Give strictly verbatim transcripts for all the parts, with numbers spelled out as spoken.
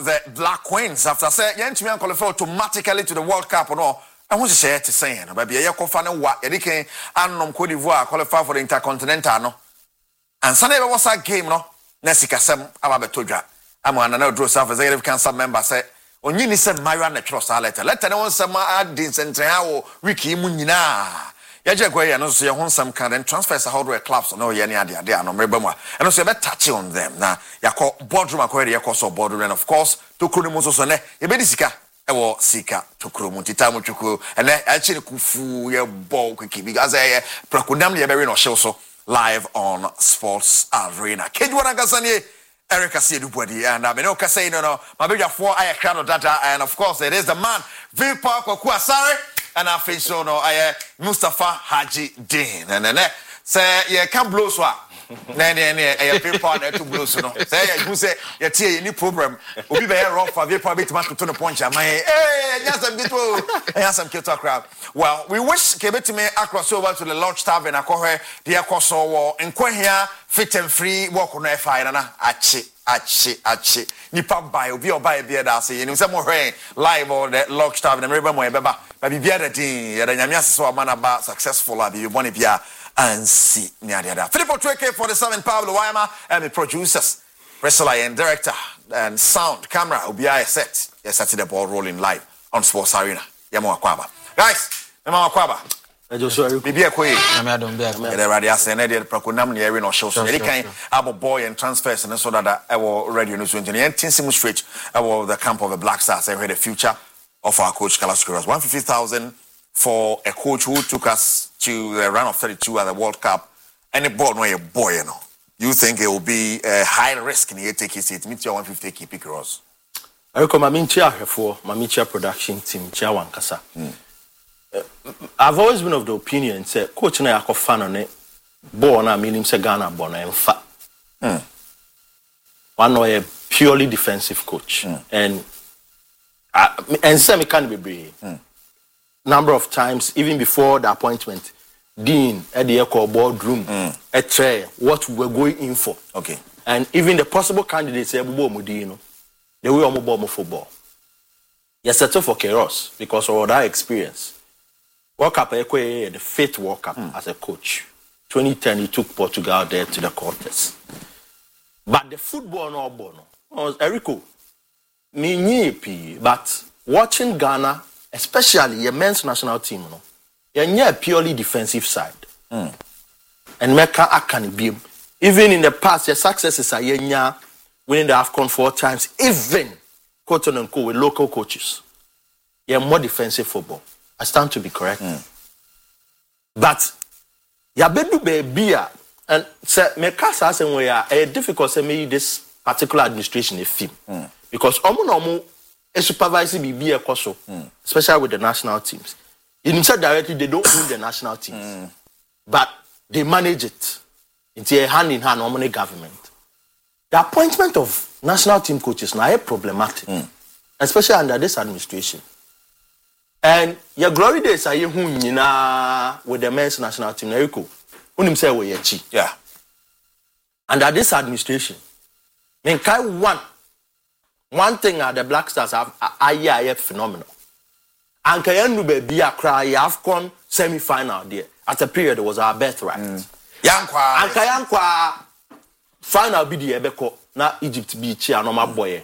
the Black Queens after say yentimi qualify automatically to the World Cup no I want to say to say no baby ye kofa ne wa ye diken anom Cote d'Ivoire qualify for the Intercontinental no and Sunday was a game no na sikasem aba betodwa amana na draw self executive council member say onyi ni se mayo na twro sa letter letter ne won sem adin sentre ha wo wiki mu nyina ya je gwa ya no so ye ho nsem kan den transfers how do clubs no ye ne ade ade ano mreba mu and so ye be touch on them na yakọ boardroom akwere yakọ so boardroom and of course to kunu mu so so ne ye be disika ewo sika to kunu mu tita mu twuku ene achi ne kufu ye ball quick because eh prakodam ye be we no show so live on Sports Arena kedwana gasanie Eric Asiedu and I mean okay say no no my big four I crowd data and of course it is the man Vipa Kwaku Asare and I feel so no I Mustafa Haji Dean and then say you can blow so na na na I paper na to blow so no say you say you tie any problem obi be here for Vipa bit man to no punch am eh nyasam gitu nyasam kito crowd well we wish kebetime across over to the Lodge Tavern akohwe de akoso wo enkwahia fit and free work no fire na achi achi achi nipa buy obi obuy bia da say you say mo hwe live on the Lodge Tavern na reba mo ebeba ba bibia da din ya da nyame asese o mana ba successful abi boni bia and see Niadiada. Filippo two K forty-seven, Pablo Wayama, and the producers, wrestler and director, and sound, camera, will be set. Yes, that's the ball rolling live on Sports Arena. Yamo Akwaba. Guys, Yamo Akwaba. Maybe a quay. I'm not there. The radius and the Procunam, the area show. So, any kind of boy and transfers, and so that I will radio news engineer and Tinsimu Street, I will the camp of the Black Stars. I heard the future of our coach, Carlos Queiroz. one hundred fifty thousand for a coach who took us to the round of thirty-two at the World Cup. Any boy, no, a boy, you know. You think it will be a high risk in the take his seat? Meet your one hundred fifty keep Queiroz. I recommend my chair for my chair production team, Chair Wankasa. I've always been of the opinion, say, Coach na yako fan on it, born I mean him say Ghana born in fact. One way a purely defensive coach. Mm. And uh, and semi can be brave. Mm. Number of times, even before the appointment, Dean at the Echo boardroom, mm. a tray, what we were going in for. Okay. And even the possible candidates say, Bubo Mudino, the way I'm more football. Yes, settle for Queiroz because of that experience. World Cup, the fifth World Cup mm. as a coach. twenty ten, he took Portugal there to the quarters. But the football no bono. Was Erico. Me but watching Ghana, especially the men's national team, no, you're a purely defensive side. Mm. And Mecca Akani beam. Even in the past, your successes are yenya winning the AFCON four times, even quote and co with local coaches. You're more defensive football. I stand to be correct. Mm. But Yabedu be and say Mecca says we are a difficult to make this particular administration a film. Mm. Because omu omu a supervisor be a coso, especially with the national teams. In said directly, they don't own the national teams, mm. but they manage it. It's a hand in hand on government. The appointment of national team coaches now is problematic, mm. especially under this administration. And your glory days are you with the men's national team. Unim say we chi. Yeah. Under this administration, then kai one. One thing that the Black Stars have a year phenomenal. And Kayanu be a cry, AFCON semi-final there. At a period, it was our birthright. Mm. Yankwa. And Kayankwa final be the Ebeko, na Egypt be chair no my boy.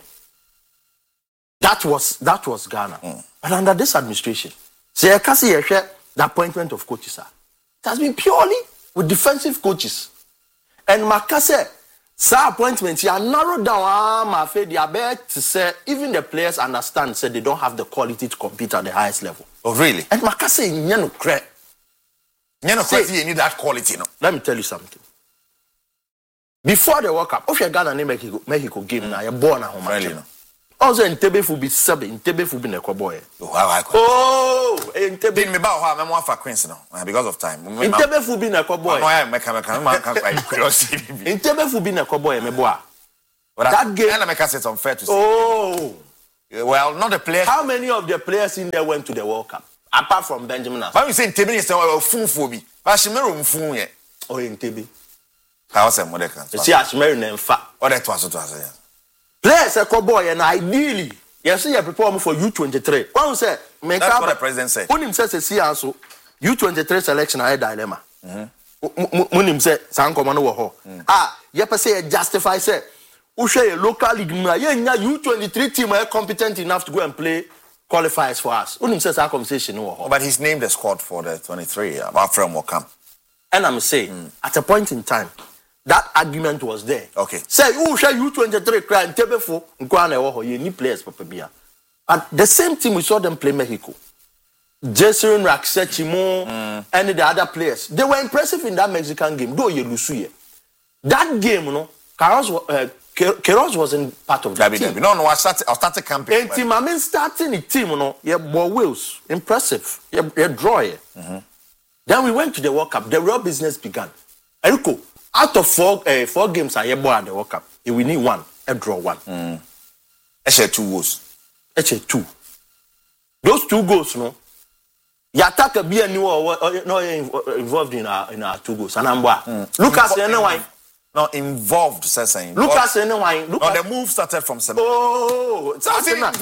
That was that was Ghana. Mm. But under this administration, say I can see the appointment of coaches. It has been purely with defensive coaches. And Makase, sir appointment, you are narrowed down. I'm afraid they are better to say even the players understand, say they don't have the quality to compete at the highest level. Oh, really? And Makase, you know, crap. You know, you need that quality, no? Let me tell you something. Before the World Cup, if you're Ghana and Mexico, Mexico game mm. now, you're born at home. Really, no? Also, in Tebe will be seven, in Tebe will be a boy. Oh, in Tebe. Didn't me about how I'm one for Queens now, because of time. In Tebe will be a boy. I am a curiosity. In Tebe will be a boy, my boy. That game, I make us unfair to say. Oh, well, not the players. How many of the players in there went to the World Cup? Apart from Benjamin Asante. But you say in Tebe is a fool for me. But she married fool yet. Oh, in Tebe. How say more can? You see, as married and fat. Oh, that was what was it. Players a boy and ideally, yes, you prepare for U twenty-three. One say, that's what the president said. Unim says, see, also U twenty-three selection, I dilemma. Munim said, Sankomano ho. Ah, Yepa say, justify say, Ushe, a local league, yeah, U twenty-three team are competent enough to go and play qualifiers for us. Unim says, our conversation. But he's named the squad for the twenty-three, about from Wakam. And I'm saying, mm. at a point in time, that argument was there. Okay. Say, who shall U twenty-three cry and table for you need players for Pabia. At the same team, we saw them play Mexico. Jason Raksechimo mm. and the other players. They were impressive in that Mexican game, though you lose. That game, you know, Carlos, uh, Queiroz wasn't part of that David, team. David. No, no, I started, I started campaign. And team, I mean, starting the team, you know, yeah, more wheels. Impressive. Yeah, yeah, draw it. Mm-hmm. Then we went to the World Cup. The real business began. Eriko, out of four uh, four games I have at the World Cup, we need one and draw one. Mm. Actually, two goals. Actually, two. Those two goals, no. You attack a B N U or no involved in our in our two goals. And I'm what? Lucas, you know why? No, involved, saying. Lucas, you know why? No, the move started from seven. Oh, so involved.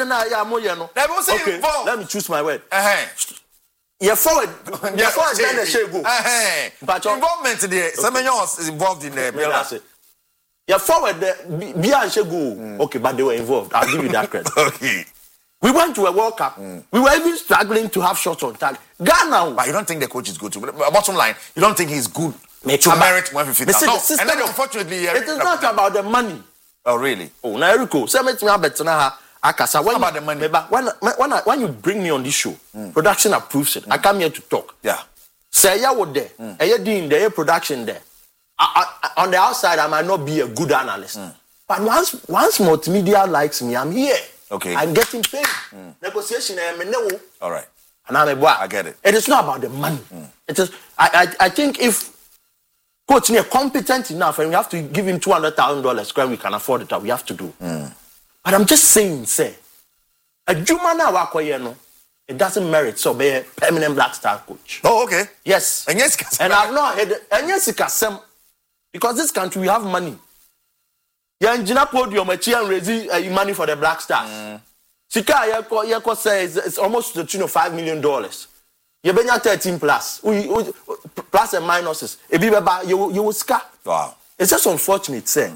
Okay, involved. Let me choose my word. Uh-huh. You're forward. You're forward. Then the share go. But involvement there. Semenyo is involved in the. You're forward. Be and share go. Okay, but they were involved. I'll give you that credit. Okay. We went to a World Cup. Mm. We were even struggling to have shots on target. Ghana. But you don't think the coach is good to. Bottom line, you don't think he's good to merit one fifty. No, and then unfortunately, it is not about the money. Oh really? Oh, now Eriko, say me to me better na. Akasa, when about the money? When, when, I, when you bring me on this show, mm. production approves it. Mm. I come here to talk. Yeah. Say, yeah, what there? Mm. Are you doing there? Production there? I, I, on the outside, I might not be a good analyst. Mm. But once once multimedia likes me, I'm here. Okay. I'm getting paid. Mm. Negotiation, I'm a no. All right. And I'm a boy. I get it. It is not about the money. Mm. It is. I, I I think if coach is competent enough and we have to give him two hundred thousand dollars, we can afford it. We have to do. Mm. But I'm just saying, say, a Jumana Wakoyeno, it doesn't merit so be a permanent Black Star coach. Oh, okay. Yes. And yes, and I've not had and yes, because this country we have money. Yeah, engineer podium and raise money for the Black Stars. Mm. Sika Yako Yako says it's almost to the tune of five million dollars. You been thirteen plus. We, we plus and minuses. If you you you will scar. Wow. It's just unfortunate, say.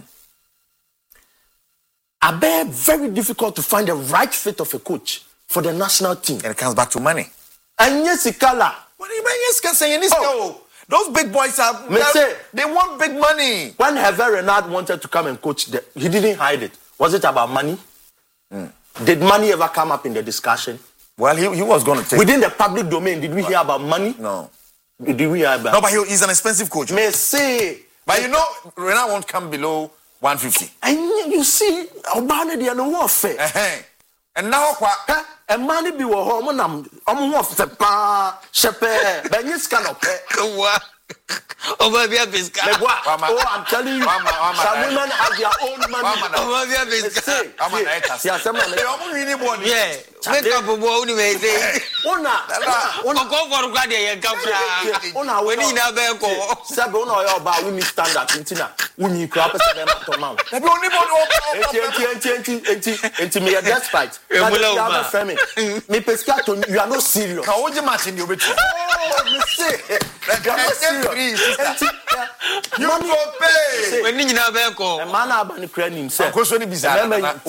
I bet very difficult to find the right fit of a coach for the national team. And it comes back to money. And yes, Ikala. What do you mean? Yes, can say oh. Those big boys are say, they want big money. When Hervé Renard wanted to come and coach, the, he didn't hide it. Was it about money? Mm. Did money ever come up in the discussion? Well, he, he was going to take within the public domain. Did we hear about money? No. Did we hear about? No, but he, he's an expensive coach. May say, but you know, Renard won't come below one fifty. And you see, Obama they are no warfare. Uh-huh. And now what? And money be wo home nam omo warfare pa shepe ben you scan up. Over there, Bisca. Oh, I'm telling you, some women have their own money. Over there, Bisca. Yeah, make up a boy anyway. Una, una go for Guardia and Capra. Una, we need a vehicle. Seven or about we need standard. Intina, we need crap as a man. The only one into me a despite. Me pescato, you are not serious. How would you match in your bit? Oh, me say. You go pay. When you know vehicle. A man have an Ukraine himself. Because when he bizarre.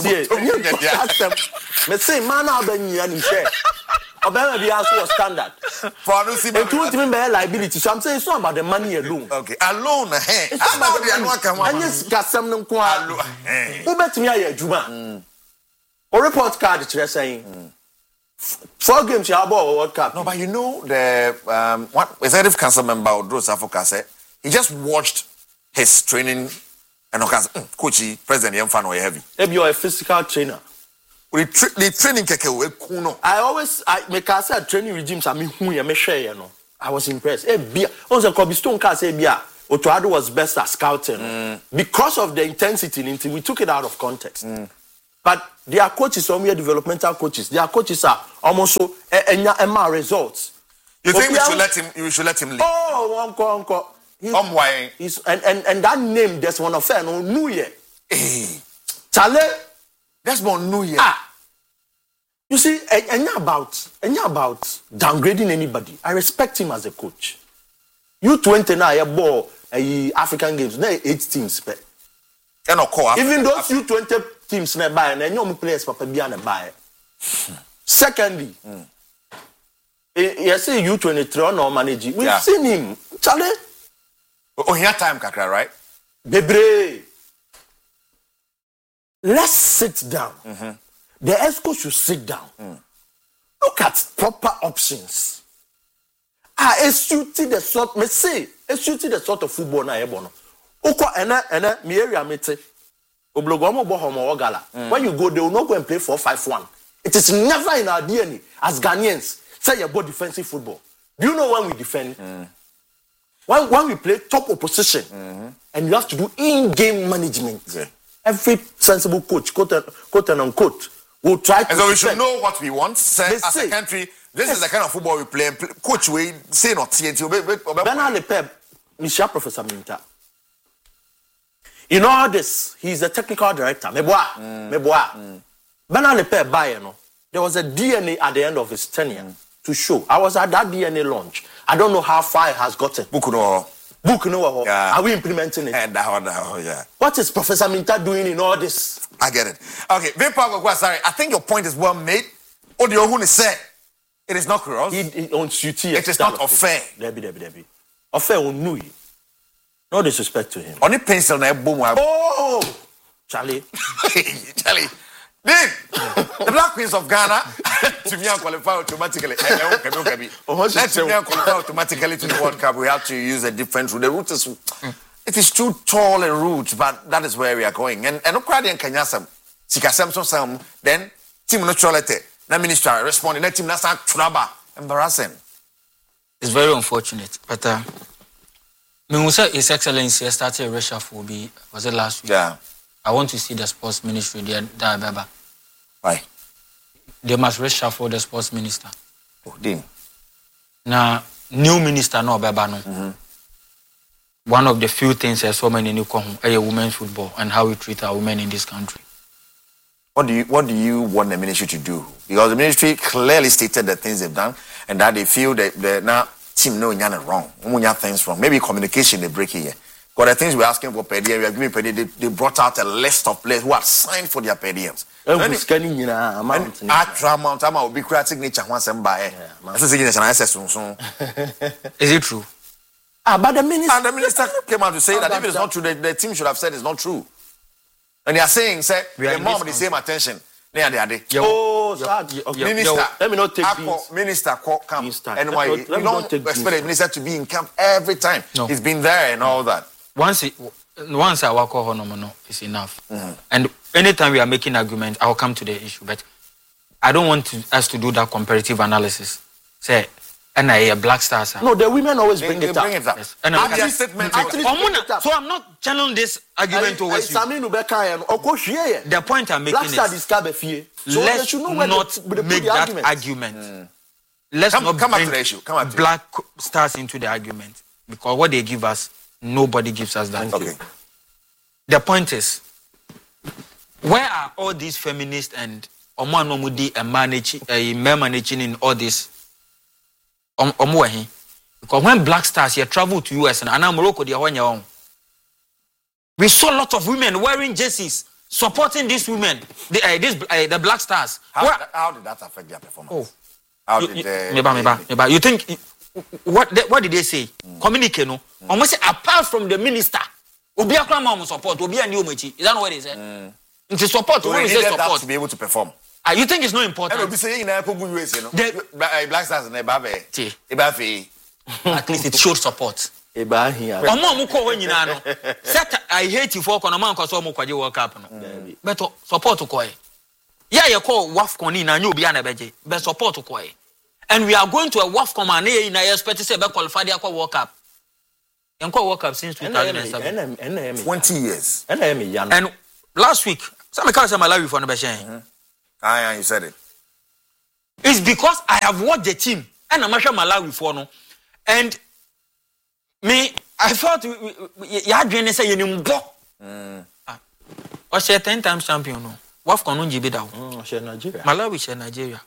Me say man have an himself. Obama be also standard. For no see. It won't mean by liability. So I'm saying it's not about the money alone. Okay, alone. Hey, it's about the money. And yes, got some no kwa. Who bet me a juma? Or report card to saying. Four games you have about World Cup. No, but you know the um what executive council member Odros Afoka said he just watched his training and okay, mm, coachy president Yemfa no heavy. Maybe you're a physical trainer. We tra- the training keke we kuno. I always I make I say training regimes I mean who you me share you know. I was impressed. Eh bia also Kobe Stone can say bia Otoado was best at scouting mm. because of the intensity until we took it out of context. Mm. But their coaches, some developmental coaches, their coaches are almost so enya results. You think we should let him? You should let him leave? Oh, uncle, uncle. Um, why? He's and, and and that name, there's one of them. No, New Year. Hey, Chale. Desmond no here. Ah. You see, and about and about downgrading anybody. I respect him as a coach. U twenty now, a ball, a African games, now eight teams. And of course, even those U twenty teams na buy, and no players papa be na buy. Secondly, mm. you see U twenty-three no manage. We've yeah. seen him. Chale. Oh, here time, Kakra, right? Bebre. Let's sit down. Mm-hmm. The ESCO should sit down. Mm. Look at proper options. Ah, execute the sort. Me say, execute the sort of football na ebono. Oko ena ena mi area mete. Oblogomo bo homo ogala. When you go, they will not go and play four five one. It is never in our D N A as Ghanaians. Say you go defensive football. Do you know when we defend? Mm. When, when we play top opposition, mm-hmm. and you have to do in-game management. Yeah. Every sensible coach, quote and, quote and unquote, will try to... And so we should know what we want. Say, as say, a country, this yes. is the kind of football we play. Coach, we say not T N T. Bernard Lepeb, Michelle Professor Minta. In all this, he's the technical director. Meboa, mm. Meboa. Mm. Bernard Lepeb, Bayern, there was a D N A at the end of his tenure mm. to show. I was at that D N A launch. I don't know how far it has gotten. Book no. Book no. Yeah. Are we implementing it? And now, now, yeah. What is Professor Minta doing in all this? I get it. Okay, Vimpa, sorry. I think your point is well made. What do you say? It is not cross. It, it, on it is not unfair. Debbie, Debbie, Debbie. Unfair on Nui. No disrespect to him. Only pencil na boom. Oh, Charlie. Charlie. Then, the Black Queens of Ghana to be qualify automatically. Let to be qualify automatically to the World Cup. We have to use a different route. The route is it is too tall a route, but that is where we are going. And and Ukraine and Kanyasam, Sikasam so some then team neutrality. The minister responding. That team nasa traba embarrassing. It's very unfortunate, but uh, me say His Excellency started a reshuffle. Be was it last week? Yeah. I want to see the sports ministry there. Baba. Why? They must reshuffle the sports minister. Oh, damn. Now, new minister no Baba no. Mm-hmm. One of the few things I saw many new come a women's football and how we treat our women in this country. What do you What do you want the ministry to do? Because the ministry clearly stated the things they've done and that they feel that the now team no nyana wrong, nyana things wrong. Maybe communication they break here. Because the things we're asking for per diem, we are giving per diem. They, they brought out a list of players who have signed for their per diems. And actual amount, I will be creating signature once and buy. Is it true? Ah, but the minister, and the minister came out to say that if it's not true, the, the team should have said it's not true. And they are saying, say, the mom with the same attention. They are there. Oh, minister, let me not take this. Minister, come. And why you don't expect the minister to be in camp every time. No. He's been there and all that. Once it, once I walk over, no, no, it's enough. Mm-hmm. And anytime we are making argument, I'll come to the issue. But I don't want to, us to do that comparative analysis. Say, and I a Black Stars. No, the women always bring they, it they up. Bring it up. Yes. And Actually, okay. statement. Actually, so I'm not channeling this argument towards you. The point I'm making Black is, so let's not the, make that argument. argument. Mm. Let's come, not come bring to the issue. Come Black Stars into the argument. Because what they give us, nobody gives us that. Okay. The point is, where are all these feminists and Oman Omudi and managing, uh, managing in all this? Um, because when Black Stars here travel to U S and Anna Morocco, they are on your own. We saw a lot of women wearing jerseys supporting these women, the, uh, this, uh, the Black Stars. How, Where, how did that affect their performance? Oh, how you, did you, they, meba, meba, meba. You think what? They, what did they say? Mm. Communicate, no. Mm. Almost apart from the minister, Obi Akram mom support, Obi and Yomechi. Is that what they said? Mm. It's support. So they needed that to be able to perform. Uh, you think it's not important? And Obi say in U S, you know, Black Stars and Ebabe, Ebafe. At least it showed support. Eba here. Omo mu ko when nyina no. Set I hate you for kono man ko so mo kwaje World Cup no. But support ko e. Yeah, you call WAFCON na nya obi ana beje. But support ko e. And we are going to a WAFCON and na na expect say be qualify the World Cup. En ko World Cup since two thousand seven. twenty years. And last week, some can say Malawi for no be shen. Ah, you said it. It's because I have watched the team and I'm sure Malawi for no. And me, I thought you had been say you nimbo. Was a ten times champion no. WAFCON no jibe dawo. Mm, she Nigeria. Malawi she Nigeria.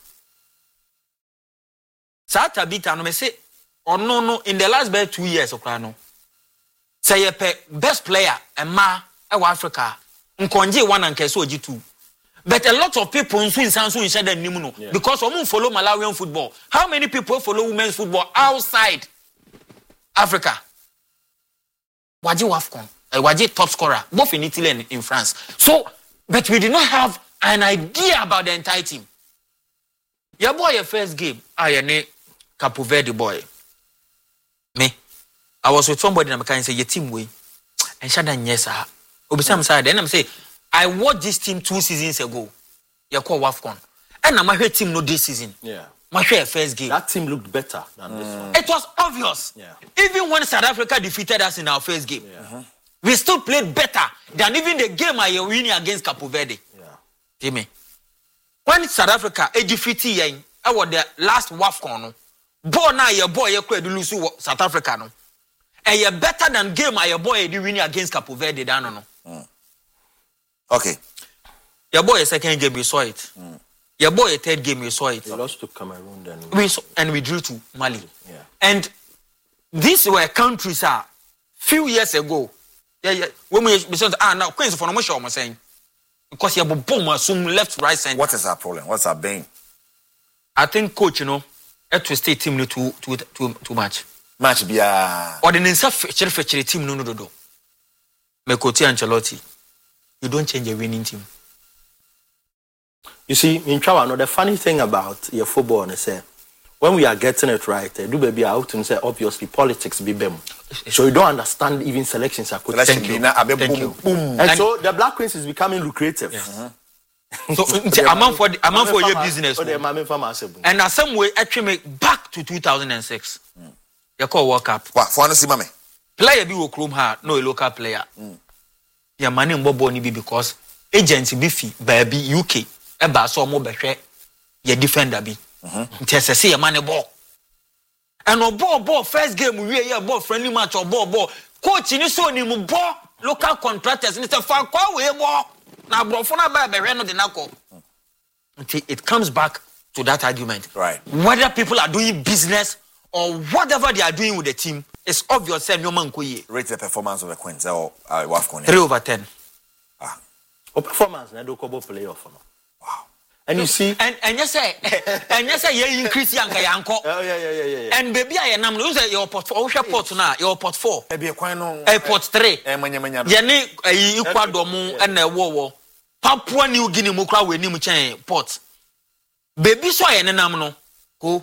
Sa tabita no me say ono no in the last two years okra no. Say ye pe best player ema e wa Africa. Nkonje one and Keso G two. But a lot of people in Sansu in Shada Nimuno because we follow Malawian football. How many people follow women's football outside Africa? Waji Wafcon, uh, Waji top scorer, both in Italy and in France. So, but we did not have an idea about the entire team. Your boy, your first game, I ne Capo Verde boy. Me, I was with somebody and I say your team way, and Shada yes, sir. Obisam side, then I'm say. I watched this team two seasons ago. You call WAFCON. And I'm a team no this season. Yeah. My first game. That team looked better than mm. this one. It was obvious. Yeah. Even when South Africa defeated us in our first game, yeah. uh-huh. we still played better than even the game I winning against Capo Verde. Yeah. See me? When South Africa a defeated yen, I was the last WAFCON. Boy now your boy you could lose South Africa no. And you better than game I boy you winning against Capo Verde. That no no. Mm. Okay. Your boy a second game, you saw it. Mm. Your boy a third game, you saw it. We lost to Cameroon then. We saw, and we drew to Mali. Yeah. And these were countries are uh, few years ago. Yeah, yeah. When we said ah now Queens for no show, I'm saying because you have boom assume left, right, center. What is our problem? What's our bane? I think coach, you know, had to stay team no too too too too much. Match be a or the ninsa feature feature team no no do do. Mekoti Ancelotti. You don't change a winning team. You see, in Trawa, the funny thing about your football is say, when we are getting it right, do baby out and say obviously politics be them. So you don't understand even selections are coached. Thank you. Thank you. And, and so the Black Queens is becoming lucrative. Yes. Uh-huh. So a man for a man for your business. And in some way, actually make back to two thousand six. Mm. You call World Cup. What for? See, mommy. Player be wo Chrome hard, no a local player. Mm. Your money mbobo ni bi because agency be fee baby U K e ba so mo behwe your defender bi nti say your money ball and no ball ball first game we here ball friendly match or ball ball coach ni so ni mu ball local contractors ni say fa kwa we ball na brofo na ba behwe no de na ko until it comes back to that argument, right? Whether people are doing business or whatever they are doing with the team, it's obvious that no man could rate the performance of the Queens or uh, WAFCON. Three over ten. Ah, o performance na do kobo playoff no. Wow. And you see, and and you say, and you say you increase yanka yanko. Oh yeah yeah yeah yeah. And baby, I am you say your port four. Your port now. Your port four. Baby, quite no. A port three. Eh, manya manya. Yeni a Ecuador mu and a war war. Papua New Guinea mu kra we ni mu chen port. Baby, so I nam no go.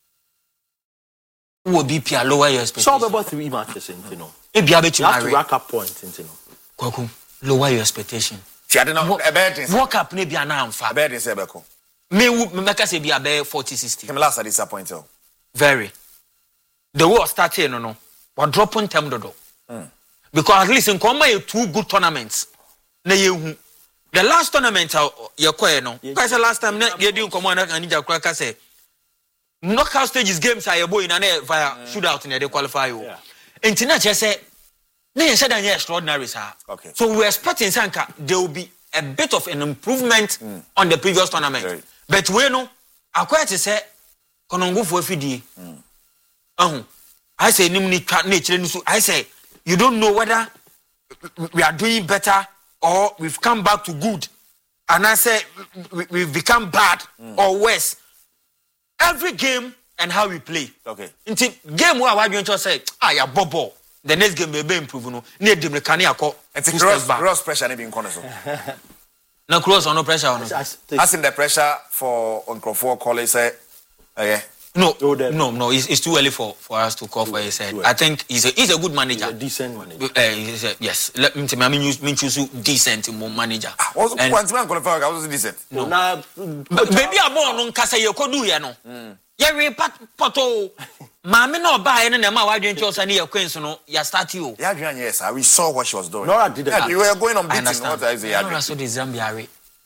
Will be P R lower your expectation. So about three matches, you know. If you have to rack up points, you know. Kwaku, lower your expectation. See, I don't know. A bad thing. Walk up, maybe an arm. A bad thing, Sebeko. Me, me, make us say be about forty, sixty. Him last disappointed. Very. The war started, no, no. What dropping them do? Because at least in Koma, two good tournaments. Na you. The last tournament, you quite no. Because the last time you didn't come on and you crack say. Knockout stages games are boy in an air via shootout in the qualify you. Internet just say, they said that extraordinary, sir. Okay. So we're expecting Sanka there will be a bit of an improvement mm. on the previous tournament. Right. But we know, I quite say, Konongo for F D. Uh I say, I say, you don't know whether we are doing better or we've come back to good. And I say, we've become bad mm. or worse. Every game and how we play. Okay. Until game where I want to say, ah, yeah, bobo. The next game may be improved. No, need the mechanic call. It's cross cross pressure. Maybe in corner so. No cross or no pressure. No. As in the pressure for Uncle Four call say, okay. No, no, no. It's, it's too early for, for us to call for his head. I think he's a he's a good manager. He's a decent manager. Uh, he's a, yes. Let me tell me. I mean, you mean choose decent manager. Also, once man qualify, I was decent. No, nah, baby, I'm born on Casa. You could do ya no. Yeah, we pat poto. Mami no buy any nema. Why don't you say you Queens no? You start you. Yeah, yes. We saw what she was doing. No, I didn't. Yeah, you were going on beating. What I say, I saw the Zambia.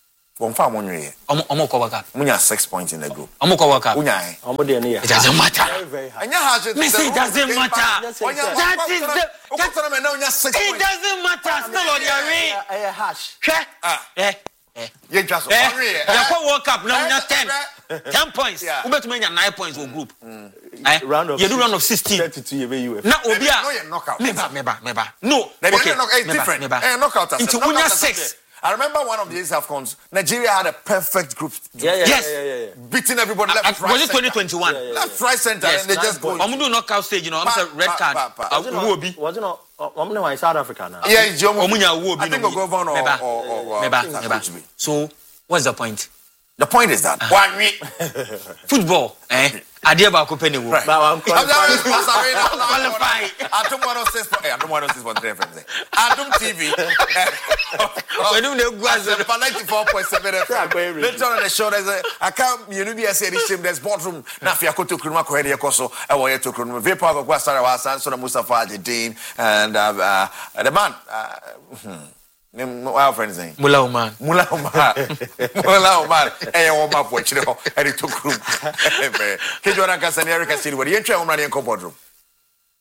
One farm on you. Omo omo ko waka. Munya six points in the group. Omo ko waka. Unya. Omo de ne. It doesn't matter. Very very high. And you have to. Listen, it doesn't matter. That is the. It doesn't matter. Still on your way. Eh hash. Ah. Eh. Eh. You just. Eh. You World Cup now. You ten. Ten points. Yeah. You better make nine points for group. Round of. You do round of sixteen. thirty-two you be U F. Now Obia. No, you're knockout. Meba, meba, meba. No. Okay. It's different. Eh, knockout. Into Unya six. I remember one of these AFCONs. Nigeria had a perfect group. Yeah, yeah, Yes. yeah, yeah, yeah. Beating everybody left, Uh, right, was it center. twenty twenty-one? Yeah, yeah, Left, right, center, Yes, and they nine just go. points. I'm doing knockout stage, you know. I'm Pa- saying red pa- card. pa- pa. Uh, Was it not? Wobi. Was it not? I'm not in South Africa now. Yeah, it's your Omunya Wobi. I think no we'll go on or, Meba. or, or, or Meba, or- meba. So, what's the point? The point is that one week. Football, eh? Adia ba ko penny wo. Right. But I'm I'm qualified. sorry, I'm sorry, I'm sorry. Qualify. I don't want to say, I don't want to say what they're friends. I don't T V. When you go as a ninety-four point seven F M. Later on the show, there's a, I can't, you know, be a series team, there's boardroom. Now, if you go to Kuruma, Korea, Koso, I want you to Kuruma. Vapor of Guastara, Wasan, Sona Mustafa, Dean, and uh, uh, the man. Uh, hmm. Our friends name Mula Oman. Mula Omar. Mula Omar. Eh, Omar, watch it. And it took room. Kejora Casanera Casino, where you enter Omar and Cobodroom.